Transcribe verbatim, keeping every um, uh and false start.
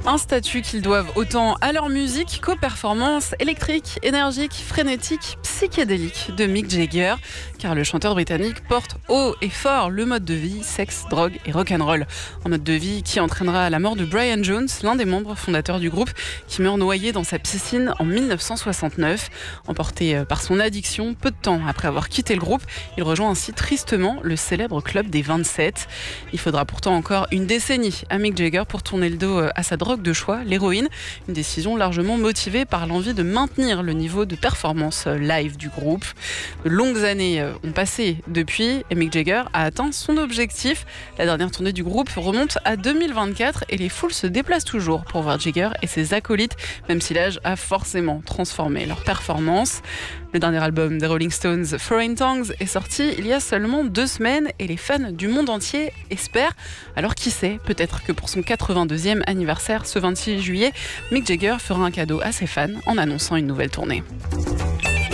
Un statut qu'ils doivent autant à leur musique qu'aux performances électriques, énergiques, frénétiques, psychédéliques de Mick Jagger. Car le chanteur britannique porte haut et fort le mode de vie sexe, drogue et rock'n'roll. Un mode de vie qui entraînera la mort de Brian Jones, l'un des membres fondateurs du groupe, qui meurt noyé dans sa piscine en mille neuf cent soixante-neuf. Emporté par son addiction, peu de temps après avoir quitté le groupe, il rejoint ainsi tristement le célèbre club des vingt-sept. Il faudra pourtant encore une décennie à Mick Jagger pour tourner le dos à sa drogue de choix, l'héroïne. Une décision largement motivée par l'envie de maintenir le niveau de performance live du groupe. De longues années ont passé depuis et Mick Jagger a atteint son objectif. La dernière tournée du groupe remonte à deux mille vingt-quatre et les foules se déplacent toujours pour voir Jagger et ses acolytes, même si l'âge a forcément transformé leur performance. Le dernier album des Rolling Stones, Foreign Tongues, est sorti il y a seulement deux semaines et les fans du monde entier espèrent. Alors qui sait, peut-être que pour son quatre-vingt-deuxième anniversaire ce vingt-six juillet, Mick Jagger fera un cadeau à ses fans en annonçant une nouvelle tournée.